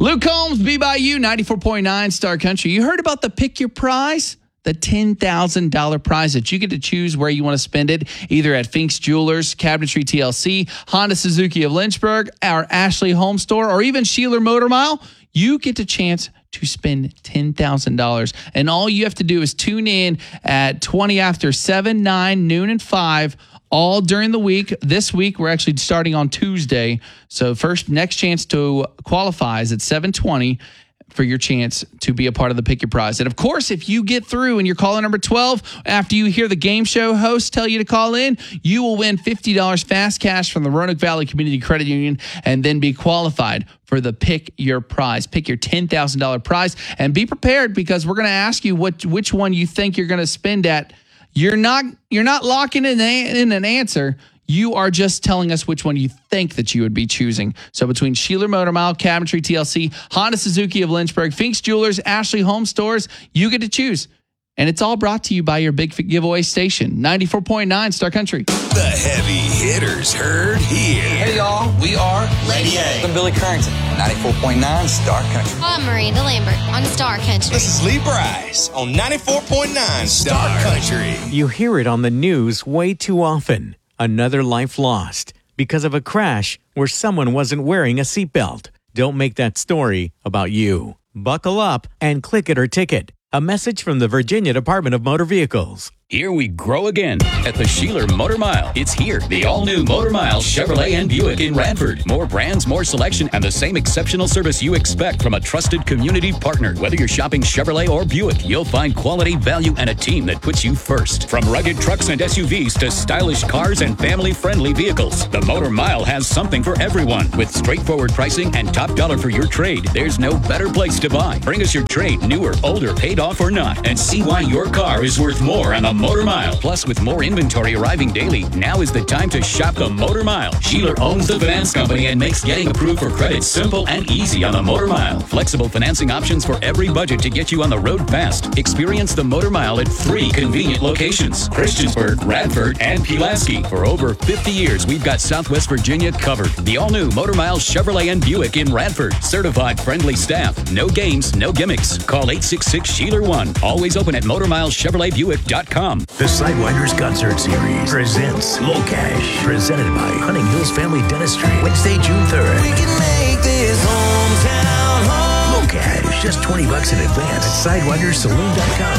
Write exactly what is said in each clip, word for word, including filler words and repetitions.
Luke Combs, Be By You, ninety-four point nine Star Country. You heard about the Pick Your Prize? The ten thousand dollars prize that you get to choose where you want to spend it, either at Fink's Jewelers, Cabinetry T L C, Honda Suzuki of Lynchburg, our Ashley Home Store, or even Sheeler Motor Mile. You get the chance to spend ten thousand dollars. And all you have to do is tune in at twenty after seven, nine, noon, and five, all during the week. This week, we're actually starting on Tuesday. So first, next chance to qualify is at seven twenty for your chance to be a part of the Pick Your Prize. And of course, if you get through and you're caller number twelve, after you hear the game show host tell you to call in, you will win fifty dollars fast cash from the Roanoke Valley Community Credit Union and then be qualified for the Pick Your Prize. Pick your ten thousand dollars prize and be prepared, because we're going to ask you what which one you think you're going to spend at. You're not you're not locking in, a, in an answer. You are just telling us which one you think that you would be choosing. So between Sheeler Motor Mile, Cabinetry T L C, Honda Suzuki of Lynchburg, Fink's Jewelers, Ashley Home Stores, you get to choose. And it's all brought to you by your big giveaway station, ninety-four point nine Star Country. The heavy hitters heard here. Hey, y'all. We are Lady A. I'm Billy Currington, ninety-four point nine Star Country. I'm Miranda Lambert on Star Country. This is Lee Bryce on ninety-four point nine Star Country. You hear it on the news way too often. Another life lost because of a crash where someone wasn't wearing a seatbelt. Don't make that story about you. Buckle up and click it or ticket. A message from the Virginia Department of Motor Vehicles. Here we grow again at the Sheeler Motor Mile. It's here, the all-new Motor Mile Chevrolet and Buick in Radford. More brands, more selection, and the same exceptional service you expect from a trusted community partner. Whether you're shopping Chevrolet or Buick, you'll find quality, value, and a team that puts you first. From rugged trucks and S U Vs to stylish cars and family-friendly vehicles, the Motor Mile has something for everyone. With straightforward pricing and top dollar for your trade, there's no better place to buy. Bring us your trade, new or older, paid off or not, and see why your car is worth more on the Motor Mile. Plus, with more inventory arriving daily, now is the time to shop the Motor Mile. Sheeler owns the finance company and makes getting approved for credit simple and easy on the Motor Mile. Flexible financing options for every budget to get you on the road fast. Experience the Motor Mile at three convenient locations: Christiansburg, Radford, and Pulaski. For over fifty years, we've got Southwest Virginia covered. The all-new Motor Mile Chevrolet and Buick in Radford. Certified friendly staff. No games, no gimmicks. Call eight six six Sheeler one. Always open at motor mile chevrolet buick dot com. The Sidewinders Concert Series presents Low Cash, presented by Hunting Hills Family Dentistry, Wednesday, June third. We can make this hometown home. Low Cash, just twenty bucks in advance at sidewinders saloon dot com.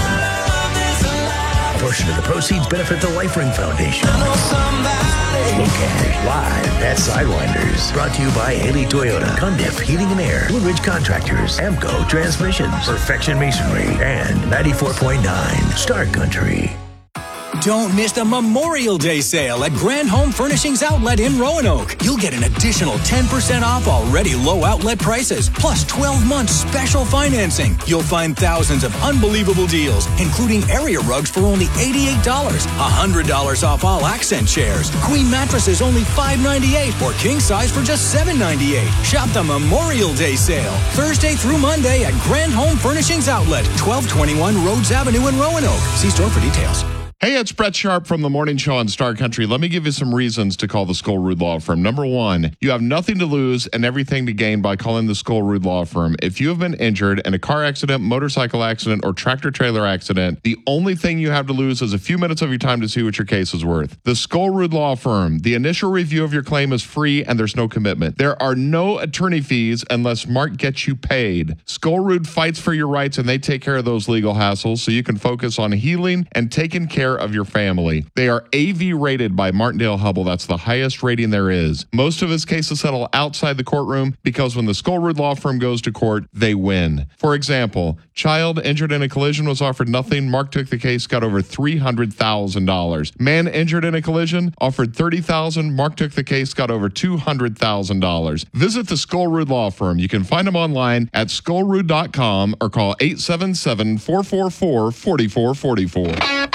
A portion of the proceeds benefit the Life Ring Foundation. Low Cash, live at Sidewinders. Brought to you by Haley Toyota, Condiff Heating and Air, Blue Ridge Contractors, Amco Transmissions, Perfection Masonry, and ninety-four point nine Star Country. Don't miss the Memorial Day sale at Grand Home Furnishings Outlet in Roanoke. You'll get an additional ten percent off already low outlet prices, plus twelve months special financing. You'll find thousands of unbelievable deals, including area rugs for only eighty-eight dollars, one hundred dollars off all accent chairs, queen mattresses only five ninety-eight, or king size for just seven ninety-eight. Shop the Memorial Day sale Thursday through Monday at Grand Home Furnishings Outlet, twelve twenty-one Rhodes Avenue in Roanoke. See store for details. Hey, it's Brett Sharp from the Morning Show on Star Country. Let me give you some reasons to call the Skoll-Ruud Law Firm. Number one, you have nothing to lose and everything to gain by calling the Skoll-Ruud Law Firm. If you have been injured in a car accident, motorcycle accident, or tractor-trailer accident, the only thing you have to lose is a few minutes of your time to see what your case is worth. The Skoll-Ruud Law Firm, the initial review of your claim is free and there's no commitment. There are no attorney fees unless Mark gets you paid. Skoll-Ruud fights for your rights and they take care of those legal hassles so you can focus on healing and taking care of your family. They are A V rated by Martindale Hubbell. That's the highest rating there is. Most of his cases settle outside the courtroom because when the Skoll-Ruud Law Firm goes to court, they win. For example, child injured in a collision was offered nothing. Mark took the case, got over three hundred thousand dollars. Man injured in a collision offered thirty thousand dollars. Mark took the case, got over two hundred thousand dollars. Visit the Skoll-Ruud Law Firm. You can find them online at skoll ruud dot com or call eight seven seven, four four four, four four four four.